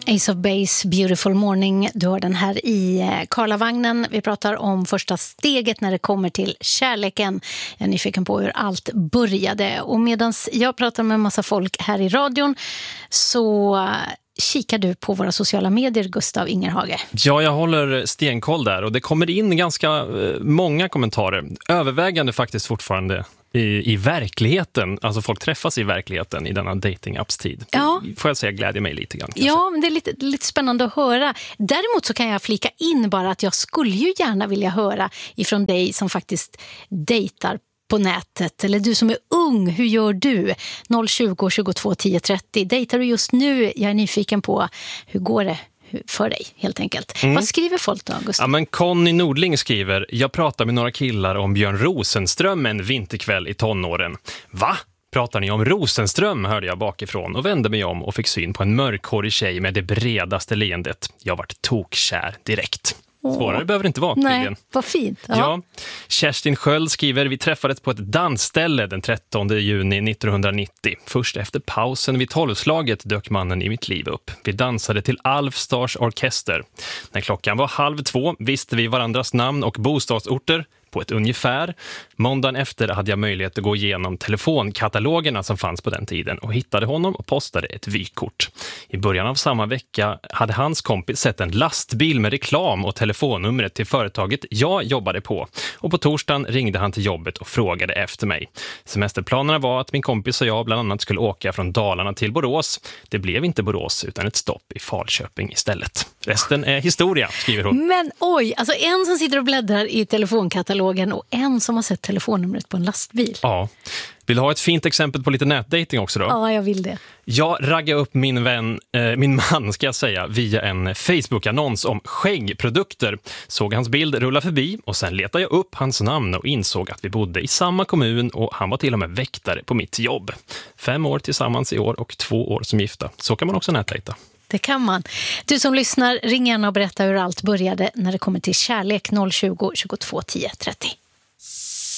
Ace of Base, Beautiful Morning. Du har den här i Karlavagnen. Vi pratar om första steget när det kommer till kärleken. Jag är nyfiken på hur allt började. Och medan jag pratar med en massa folk här i radion så kikar du på våra sociala medier, Gustav Ingerhage. Ja, jag håller stenkoll där och det kommer in ganska många kommentarer. Övervägande faktiskt fortfarande i verkligheten, alltså folk träffas i verkligheten i denna dating-apps-tid. Ja. Får jag säga, glädjer mig lite grann. Kanske. Ja, men det är lite spännande att höra. Däremot så kan jag flika in bara att jag skulle ju gärna vilja höra ifrån dig som faktiskt dejtar på nätet, eller du som är ung, hur gör du? 020 22 10 30. Dejtar du just nu? Jag är nyfiken på hur går det för dig, helt enkelt. Vad skriver folk då, Gustav? Ja, men Conny Nordling skriver: jag pratar med några killar om Björn Rosenström en vinterkväll i tonåren. Va? Pratar ni om Rosenström, hörde jag bakifrån och vände mig om och fick syn på en mörkhårig tjej med det bredaste leendet. Jag vart tokkär direkt. Svårare behöver det inte vara. Nej, tydligen. vad fint. Ja. Kerstin Sköld skriver: vi träffades på ett dansställe den 13 juni 1990. Först efter pausen vid 12-slaget dök mannen i mitt liv upp. Vi dansade till Alf Stars orkester. När klockan var 1:30 visste vi varandras namn och bostadsorter på ett ungefär. Måndagen efter hade jag möjlighet att gå igenom telefonkatalogerna som fanns på den tiden och hittade honom och postade ett vykort. I början av samma vecka hade hans kompis sett en lastbil med reklam och telefonnumret till företaget jag jobbade på. Och på torsdagen ringde han till jobbet och frågade efter mig. Semesterplanerna var att min kompis och jag bland annat skulle åka från Dalarna till Borås. Det blev inte Borås utan ett stopp i Falköping istället. Resten är historia, skriver hon. Men oj, alltså en som sitter och bläddrar i telefonkatalogen och en som har sett telefonnumret på en lastbil. Ja. Vill du ha ett fint exempel på lite nätdating också då? Ja, jag vill det. Jag raggade upp min man ska jag säga, via en Facebook-annons om skäggprodukter. Såg hans bild rulla förbi och sen letade jag upp hans namn och insåg att vi bodde i samma kommun och han var till och med väktare på mitt jobb. 5 år tillsammans i år och 2 år som gifta. Så kan man också nätdejta. Det kan man. Du som lyssnar, ring gärna och berätta hur allt började när det kommer till kärlek. 020 22 10 30.